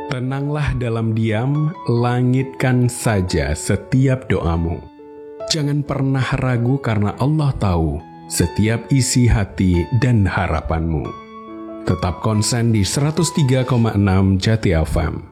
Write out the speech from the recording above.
Tenanglah dalam diam, langitkan saja setiap doamu. Jangan pernah ragu karena Allah tahu setiap isi hati dan harapanmu. Tetap konsen di 103,6 Jati FM.